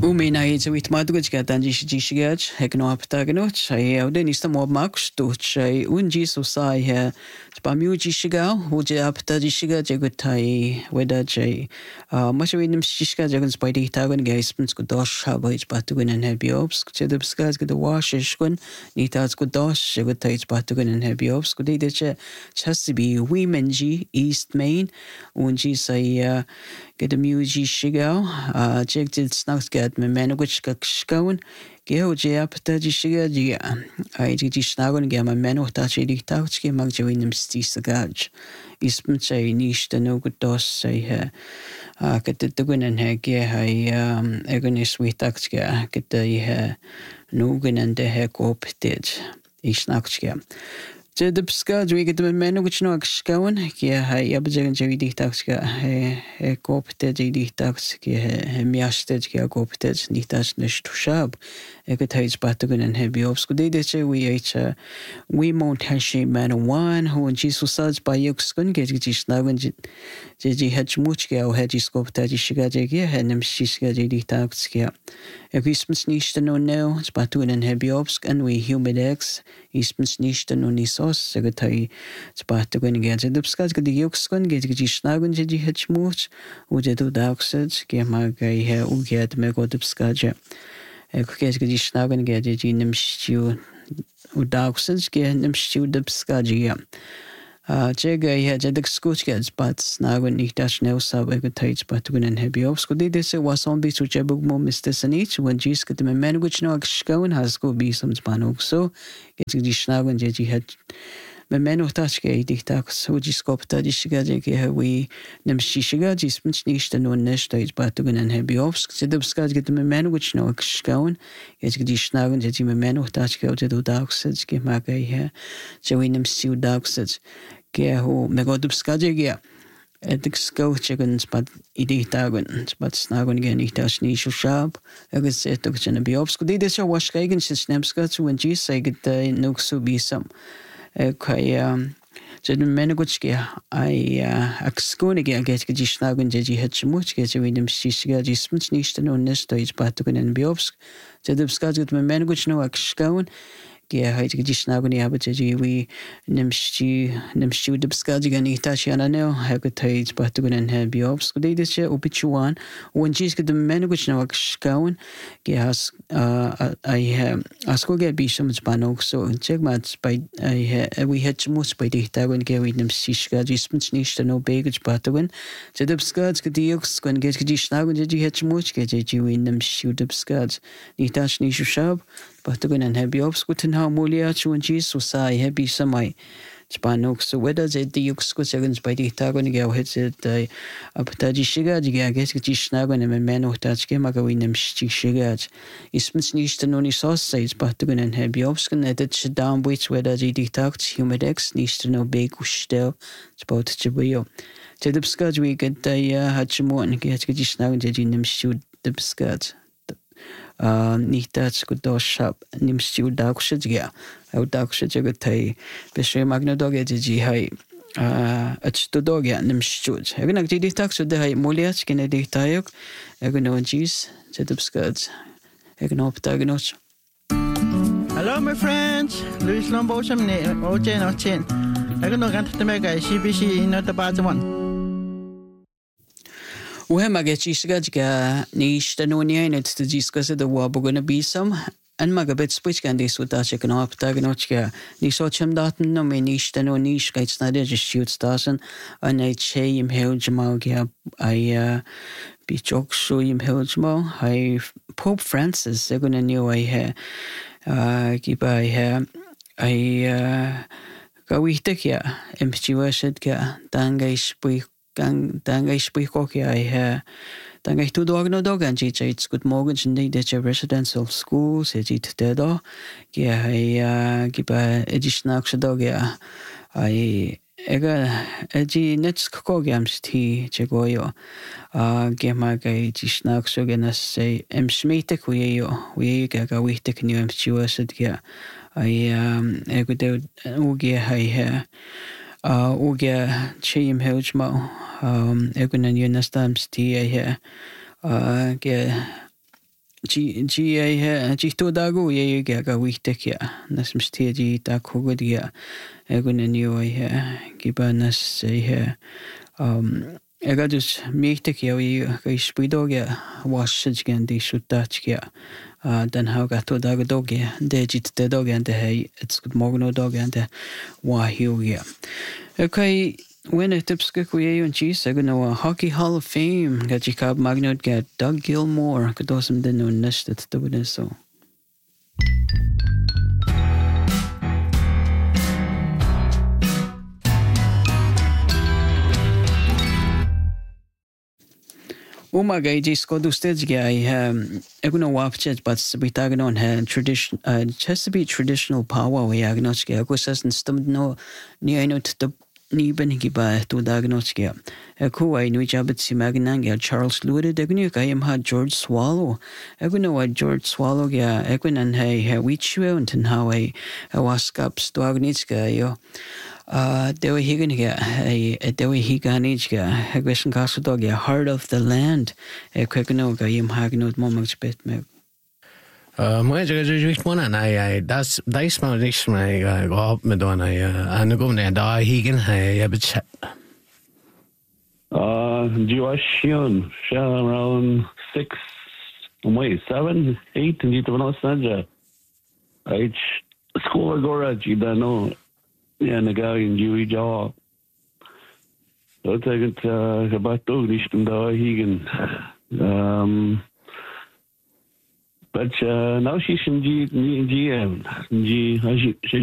Umenai to it madrugad ga dan jishigaj hekno aptagnot ai auden ista mob max to chai unji so sai he spamu jishiga hoje apta jishiga jegutai weda jai mashawinim shishga jagan spidey tagan gaispens go dosh habaj patugan and hebiobs chedubskas go the wash shkun nitas go dosh jegutai patugan and hebiobs go de chasibi womenji east main unji sai get the muji shiga jegdid snags get me menuguch gakskaun geo je apta jishiga ji ai ji snagun ge ma menu tachi di tauchke magjawinem stisagaj ism chai nish the no good dos say he get the dugun and he ge hai egonis we taxke get the he nugun and the he kopted isnakchke je de pska we get the menu which no gakskaun ge hai abjagan jawi di tauchke he kopted di tauchke he miasted ge kopted nitas nish tushab Egotage Batugan and Hebiobs. Good day, we mount Hashi Man one who and Jesus such by Yoxkun get Snagan Jiji Hedgemuchka or Hedgiscope Taji Shigajagia, Henem Shishgaji Taxkia. A Christmas niche to no now, Spatugan and Hebiobsk, and we humid eggs, Eastman's niche to no nisos, Segatai Spatugan against the Pskas, get the Yoxkun, get Snagan Jiji Hedgemuch, who did do Daxed, Gemagai hair, who get Megodipskaja. Kukes gedi snagan gedi ji nimstiu udaksens ge nimstiu dubskagia. Jega he jedek skuchgets but snagan nicht das schnell sab egetaits but when hebiovs could this was on be to jebug mo Mr. Sanich when jis get the man which no skaun has go be some spanok so get gedi snagan jeji had me menu tachke dich tak so jiskopta dishigaje ge we nem shishiga jismch nicht no neshtait batugen en hebiovsk zedubskaj get me menu which no skaun get gedi snagun jeji me menu tachke o jedu daksets ge magay he je we nem siu daksets ge ho megodubskaje ge edik skochigens but iditagun but snagun ge nicht das ni shushab agus etok chen hebiovsk de desha washkegen snemska zu en jis say get no so be some so the menuguchke I axkonige get gishnagun jeji hetchmuch get winim shishiga jismch nicht no nestage batugun en biobsk so the skaget me menuguch no axkaun ge heit gishnagun ya jeji we nimshi the skajigan itashiana no hagetage batugun en biobsk de this upichuan when jis get the menuguch no axkaun ge has I asko get be some spanok so check mats by we had most by the tagun ge we nim sishga jismch nicht no bagage batugun so the skads get the ox when get gishnagun jeji hetchmuch ge jeji we nim shoot the skads nitash ni shushab batugun en hebiobs guten ha molia chu and jis so sai hebi samai spanok so whether the ox go seconds by the tagun ge hit it aptaji shiga ge get gishnagun en meno tachke magawi nim shishiga ismch nicht no ni so sai batugun en hebiobs kan edet down which whether the tacht humidex nicht no big ustel spot chibio tedubskaj we get the hachmon get gishnagun jeji nim shoot the skad nicht das gut doshab nimmst du dakshiga au dakshiga gotay beshe magnodoge ji hai achtodoge nimmst du egna di takso de hai moliach kene di tayok egno jis chetubskad egno optagnos. Hello my friends, Luis Lombo samne ochen ochen egno gant mega CBC not about one. Uhemaget isgajga nish the no nianet to discuss the war gonna be some and magabet switch can this with that chicken up tagnochka ni sochem daten no me nish the no nish gaits na de shoot stasen and I che im helgmaugia I be joke show im helgmau I Pope Francis they're gonna know I keep I go with the ya imputed ga danga speak Dangai spreek I dangai tu dog no dog and it's good mortgage and the residential schools it dedo I give a additional dog I ega nets kokogams tea chegoyo gemaga jishnak sogenas say smete we gaga we take new emstuasid I ego uge I uge chim helgma egunan yunastams tea ge G to dago ye ga witek ya nas mstie ji ta khogod ya egun niyo gibanas he ega dus michtek ya ga spidog ya wasig gen di sutach ya dan ha ga to dago dog ya de jit de dog and he it's good morgen dog and wa hiu ya okay. When it tipske kuye cheese, a Hockey Hall of Fame, got you cab magnate get Doug Gilmore, could do some dinner nest at the witness so. My guy just got to stage guy, I'm gonna watch it, but to be tagging on tradition, just to be traditional power, we are not scared, because as stummed no near not the Niben giba to diagnoskia. A coup I knew jabit si magnanga Charles Lude degnuka I am had George Swallow. I know what George Swallow ya Equin and hey which went and how I was caps to Agnitska yo. They were higgin they were higanitska, a question castle dog ya heart of the land. A quekanoga yim hagnot moments bit me. Moi just one and that's my next my go up med one and go there da higen I bit chat. Joashion around 6 7 8 and you know Sanja. I school agora you don't know yeah the guy in Dewey job. So take it about to nicht da higen but now she's in G